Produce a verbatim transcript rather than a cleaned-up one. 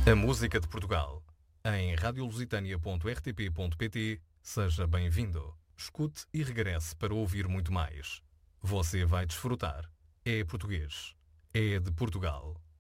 A música de Portugal, em radio lusitânia ponto r t p ponto p t. Seja bem-vindo. Escute e regresse para ouvir muito mais. Você vai desfrutar. É português. É de Portugal.